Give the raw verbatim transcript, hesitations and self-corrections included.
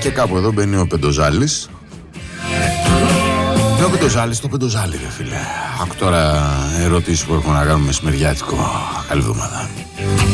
Και κάπου εδώ μπαίνει ο Πεντοζάλης. Και ο Πεντοζάλης, το Πεντοζάλι ρε φίλε. Άκου τώρα ερωτήσεις που έχουμε να κάνουμε μεσημεριάτικο. Καλή εβδομάδα.